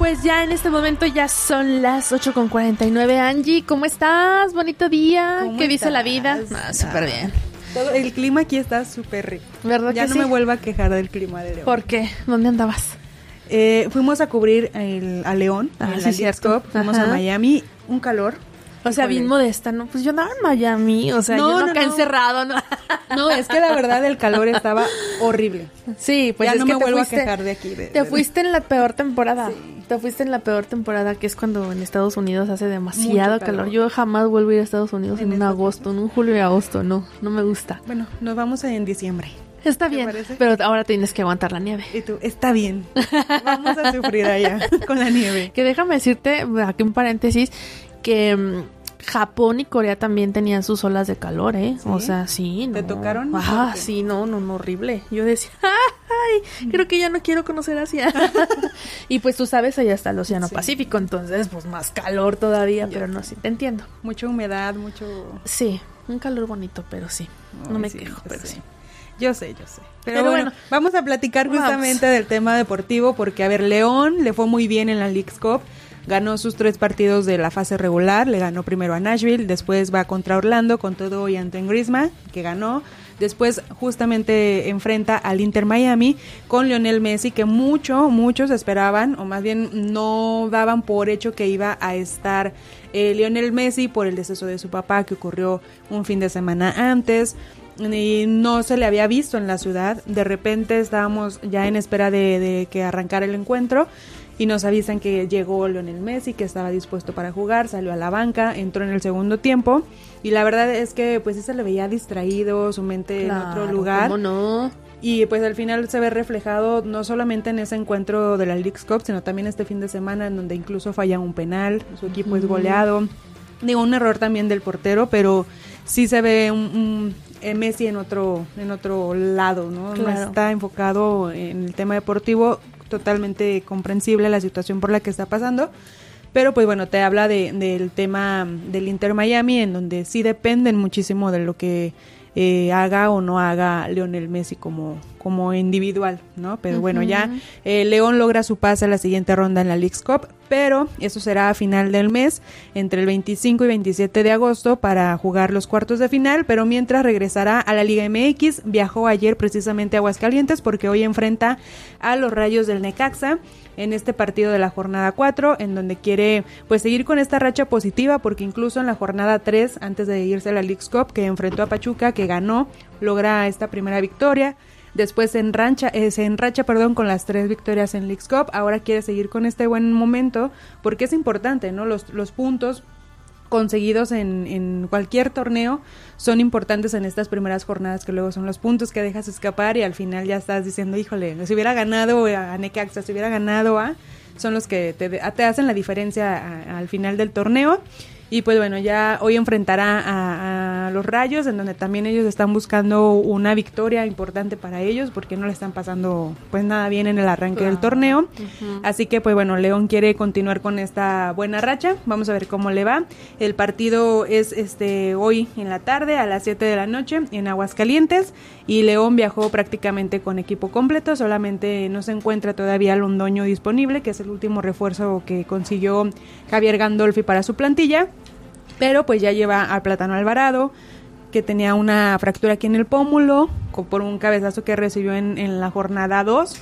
Pues ya en este momento ya son las 8:49. Angie, ¿cómo estás? Bonito día. ¿Qué dice la vida? Súper bien. Todo el clima aquí está súper rico. ¿Verdad ya que no sí? me vuelvo a quejar del clima de León. ¿Por qué? ¿Dónde andabas? Fuimos a cubrir a León, en la Leagues Cup. Fuimos a Miami, un calor. O sea, bien modesta, ¿no? Pues yo andaba en Miami, o sea, yo no acá encerrado, ¿no? No, es que la verdad el calor estaba horrible. Sí, pues ya es no que me vuelvo a quejar de aquí. Te fuiste en la peor temporada. Sí. Te fuiste en la peor temporada, que es cuando en Estados Unidos hace demasiado calor. Yo jamás vuelvo a ir a Estados Unidos en un agosto, en un julio y agosto, no me gusta. Bueno, nos vamos en diciembre. Está bien, pero ahora tienes que aguantar la nieve. Y tú, está bien. Vamos a sufrir allá con la nieve. Que déjame decirte, aquí un paréntesis, que Japón y Corea también tenían sus olas de calor, ¿eh? ¿Sí? O sea, sí, ¿no? ¿Te tocaron? Sí, no, horrible. Yo decía, ay, creo que ya no quiero conocer Asia. Y pues tú sabes, allá está el Océano Pacífico, entonces pues más calor todavía, pero no, sí, te entiendo. Mucha humedad, mucho... Sí, un calor bonito, pero sí, no me quejo, pero sí. Yo sé. Pero bueno, vamos a platicar justamente del tema deportivo porque, a ver, León le fue muy bien en la Leagues Cup. Ganó sus 3 partidos de la fase regular, le ganó primero a Nashville, después va contra Orlando con todo y Antoine Griezmann, que ganó. Después justamente enfrenta al Inter Miami con Lionel Messi, que muchos esperaban, o más bien no daban por hecho que iba a estar Lionel Messi por el deceso de su papá, que ocurrió un fin de semana antes. Y no se le había visto en la ciudad. De repente estábamos ya en espera de que arrancara el encuentro y nos avisan que llegó Lionel Messi, que estaba dispuesto para jugar, salió a la banca, entró en el segundo tiempo y la verdad es que pues sí se le veía distraído, su mente en otro lugar. ¿Cómo no? Y pues al final se ve reflejado no solamente en ese encuentro de la Leagues Cup, sino también este fin de semana en donde incluso falla un penal, su equipo es goleado. Digo, un error también del portero, pero sí se ve un Messi en otro lado, ¿no? Claro. No está enfocado en el tema deportivo, totalmente comprensible la situación por la que está pasando, pero pues bueno, te habla del tema del Inter Miami, en donde sí dependen muchísimo de lo que haga o no haga Lionel Messi como individual, ¿no? Pero bueno, ya León logra su pase a la siguiente ronda en la Leagues Cup, pero eso será a final del mes, entre el 25 y 27 de agosto, para jugar los cuartos de final, pero mientras regresará a la Liga MX. Viajó ayer precisamente a Aguascalientes porque hoy enfrenta a los Rayos del Necaxa en este partido de la jornada 4, en donde quiere pues seguir con esta racha positiva, porque incluso en la jornada 3, antes de irse a la Leagues Cup, que enfrentó a Pachuca, que ganó, logra esta primera victoria. Después se enracha con las 3 victorias en Leagues Cup. Ahora quiere seguir con este buen momento porque es importante, ¿no? Los puntos conseguidos en cualquier torneo son importantes en estas primeras jornadas, que luego son los puntos que dejas escapar y al final ya estás diciendo, híjole, si hubiera ganado a Necaxa, si hubiera ganado son los que te hacen la diferencia al final del torneo. Y pues bueno, ya hoy enfrentará a los Rayos, en donde también ellos están buscando una victoria importante para ellos, porque no le están pasando pues nada bien en el arranque del torneo. Así que pues bueno, León quiere continuar con esta buena racha. Vamos a ver cómo le va. El partido es hoy en la tarde a las 7 de la noche en Aguascalientes, y León viajó prácticamente con equipo completo. Solamente no se encuentra todavía Londoño disponible, que es el último refuerzo que consiguió Javier Gandolfi para su plantilla. Pero pues ya lleva al Plátano Alvarado, que tenía una fractura aquí en el pómulo por un cabezazo que recibió en la jornada 2.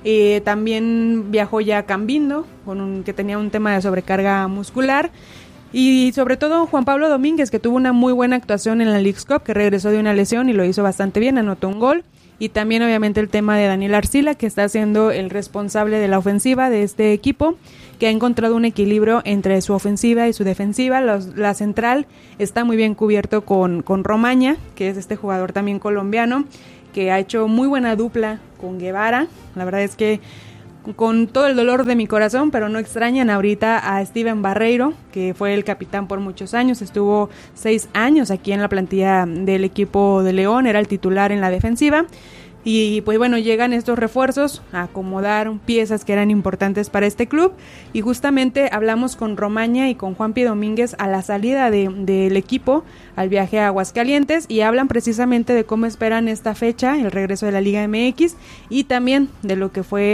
También viajó ya Cambindo, que tenía un tema de sobrecarga muscular. Y sobre todo Juan Pablo Domínguez, que tuvo una muy buena actuación en la Leagues Cup, que regresó de una lesión y lo hizo bastante bien, anotó un gol. Y también obviamente el tema de Daniel Arcila, que está siendo el responsable de la ofensiva de este equipo, que ha encontrado un equilibrio entre su ofensiva y su defensiva. La central está muy bien cubierto con Romaña, que es este jugador también colombiano, que ha hecho muy buena dupla con Guevara. La verdad es que con todo el dolor de mi corazón, pero no extrañan ahorita a Steven Barreiro, que fue el capitán por muchos años, estuvo 6 años aquí en la plantilla del equipo de León, era el titular en la defensiva. Y pues bueno, llegan estos refuerzos a acomodar piezas que eran importantes para este club, y justamente hablamos con Romaña y con Juanpi Domínguez a la salida del equipo al viaje a Aguascalientes, y hablan precisamente de cómo esperan esta fecha, el regreso de la Liga MX, y también de lo que fue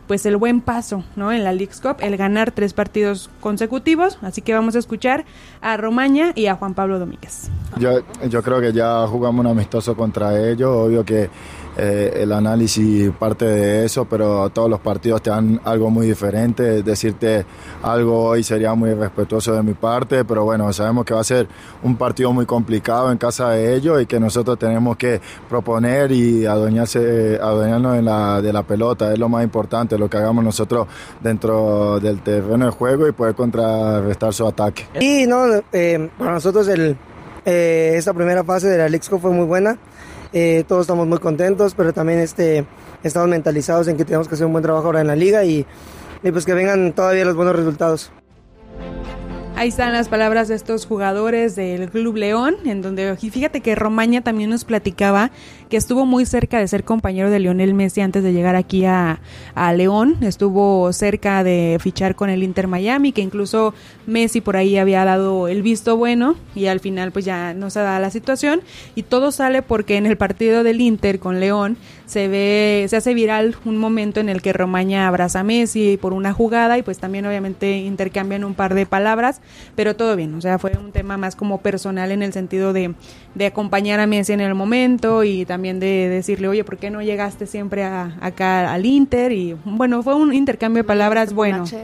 pues el buen paso, ¿no? En la Leagues Cup, el ganar 3 partidos consecutivos. Así que vamos a escuchar a Romaña y a Juan Pablo Domínguez. Yo creo que ya jugamos un amistoso contra ellos, obvio que el análisis parte de eso, pero todos los partidos te dan algo muy diferente. Decirte algo hoy sería muy irrespetuoso de mi parte, pero bueno, sabemos que va a ser un partido muy complicado en casa de ellos y que nosotros tenemos que proponer y adueñarnos de la pelota. Es lo más importante, lo que hagamos nosotros dentro del terreno de juego y poder contrarrestar su ataque. Y no, para nosotros esta primera fase de la Leagues Cup fue muy buena. Todos estamos muy contentos, pero también estamos mentalizados en que tenemos que hacer un buen trabajo ahora en la liga y pues que vengan todavía los buenos resultados. Ahí están las palabras de estos jugadores del Club León, en donde fíjate que Romaña también nos platicaba que estuvo muy cerca de ser compañero de Lionel Messi antes de llegar aquí a León. Estuvo cerca de fichar con el Inter Miami, que incluso Messi por ahí había dado el visto bueno y al final pues ya no se da la situación y todo sale porque en el partido del Inter con León se hace viral un momento en el que Romaña abraza a Messi por una jugada y pues también obviamente intercambian un par de palabras, pero todo bien, o sea, fue un tema más como personal en el sentido de acompañar a Messi en el momento y también de decirle, oye, ¿por qué no llegaste siempre acá al Inter? Y bueno, fue un intercambio de palabras bueno. Sí.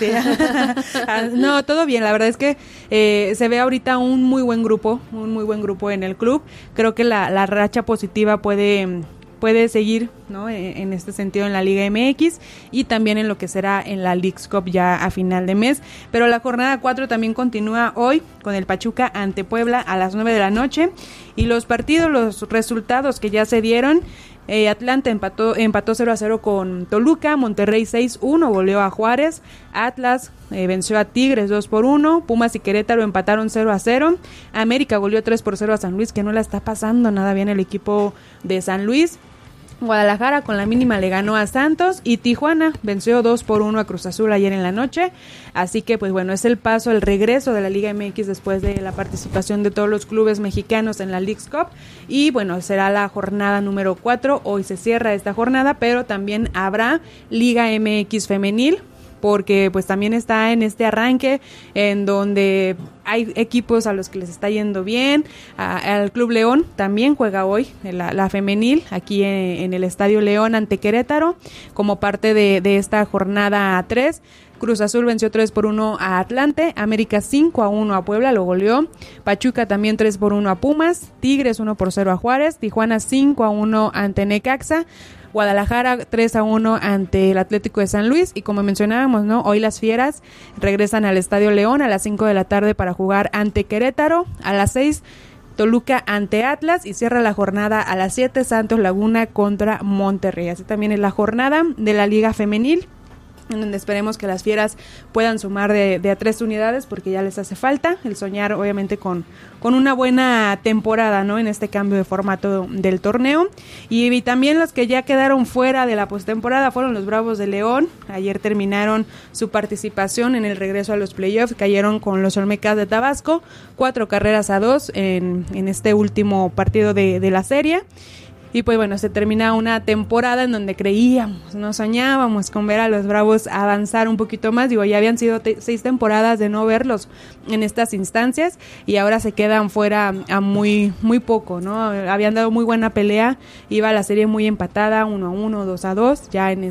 No, todo bien, la verdad es que se ve ahorita un muy buen grupo en el club. Creo que la racha positiva puede seguir, ¿no? En este sentido en la Liga MX y también en lo que será en la Leagues Cup ya a final de mes. Pero la jornada 4 también continúa hoy con el Pachuca ante Puebla a las 9 de la noche. Y los resultados que ya se dieron: Atlanta empató 0-0 con Toluca, Monterrey 6-1 goleó a Juárez, Atlas venció a Tigres 2-1, Pumas y Querétaro empataron 0-0, América goleó 3-0 a San Luis, que no la está pasando nada bien el equipo de San Luis. Guadalajara con la mínima le ganó a Santos y Tijuana venció 2-1 a Cruz Azul ayer en la noche. Así que pues bueno, es el regreso de la Liga MX después de la participación de todos los clubes mexicanos en la Leagues Cup y bueno, será la jornada número 4, hoy se cierra esta jornada, pero también habrá Liga MX femenil, porque pues también está en este arranque en donde hay equipos a los que les está yendo bien. Al Club León también juega hoy la femenil aquí en el Estadio León ante Querétaro como parte de esta jornada 3. Cruz Azul venció 3-1 a Atlante, América 5-1 a Puebla, lo goleó. Pachuca también 3-1 a Pumas, Tigres 1-0 a Juárez, Tijuana 5-1 ante Necaxa, Guadalajara 3-1 ante el Atlético de San Luis y como mencionábamos, ¿no? Hoy las Fieras regresan al Estadio León a las 5 de la tarde para jugar ante Querétaro, a las 6 Toluca ante Atlas y cierra la jornada a las 7 Santos Laguna contra Monterrey. Así también es la jornada de la Liga Femenil, en donde esperemos que las Fieras puedan sumar de a 3 unidades porque ya les hace falta el soñar obviamente con una buena temporada, ¿no? En este cambio de formato del torneo y también los que ya quedaron fuera de la postemporada fueron los Bravos de León. Ayer terminaron su participación en el regreso a los playoffs, cayeron con los Olmecas de Tabasco 4-2 en este último partido de la serie. Y pues bueno, se termina una temporada en donde creíamos, no soñábamos con ver a los Bravos avanzar un poquito más. Digo, ya habían sido 6 temporadas de no verlos en estas instancias y ahora se quedan fuera a muy poco, ¿no? Habían dado muy buena pelea, iba la serie muy empatada, 1-1, 2-2, ya en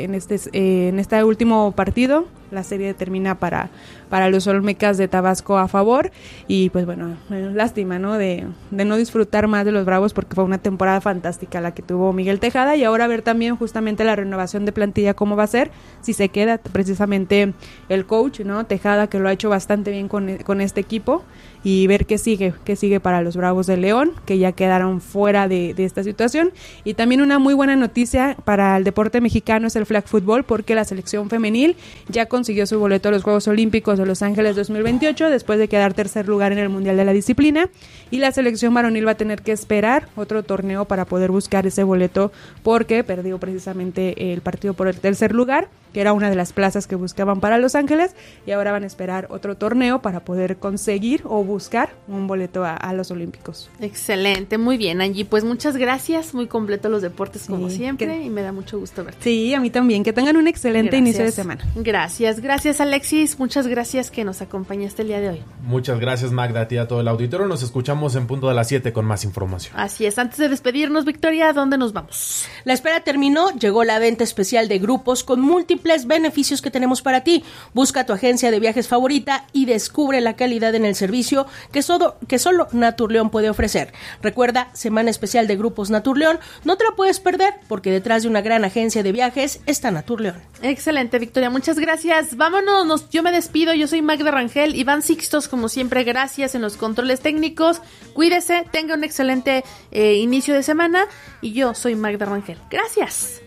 este último partido la serie termina para los Olmecas de Tabasco a favor y pues bueno, lástima, ¿no? De no disfrutar más de los Bravos porque fue una temporada fantástica la que tuvo Miguel Tejada y ahora ver también justamente la renovación de plantilla cómo va a ser, si se queda precisamente el coach, ¿no? Tejada, que lo ha hecho bastante bien con este equipo y ver qué sigue para los Bravos de León, que ya quedaron fuera de esta situación. Y también una muy buena noticia para el deporte mexicano es el flag football, porque la selección femenil ya consiguió su boleto a los Juegos Olímpicos de Los Ángeles 2028 después de quedar tercer lugar en el Mundial de la disciplina, y la selección varonil va a tener que esperar otro torneo para poder buscar ese boleto porque perdió precisamente el partido por el tercer lugar. que era una de las plazas que buscaban para Los Ángeles, y ahora van a esperar otro torneo para poder conseguir o buscar un boleto a los Olímpicos. Excelente, muy bien, Angie. Pues muchas gracias, muy completo los deportes como siempre, y me da mucho gusto verte. Sí, a mí también. Que tengan un excelente inicio de semana. Gracias Alexis, muchas gracias que nos acompañaste el día de hoy. Muchas gracias, Magda, a ti y a todo el auditorio. Nos escuchamos en punto de las 7 con más información. Así es, antes de despedirnos, Victoria, ¿a dónde nos vamos? La espera terminó, llegó la venta especial de grupos con múltiples beneficios que tenemos para ti. Busca tu agencia de viajes favorita y descubre la calidad en el servicio que solo Naturleón puede ofrecer. Recuerda, semana especial de grupos Naturleón, no te la puedes perder porque detrás de una gran agencia de viajes está Naturleón. Excelente, Victoria, muchas gracias. Vámonos, yo me despido, yo soy Magda Rangel, Iván Sixtos, como siempre, gracias en los controles técnicos. Cuídese, tenga un excelente inicio de semana, y yo soy Magda Rangel. Gracias.